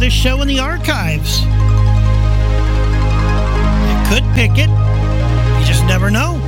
this show in the archives. You could pick it. You just never know.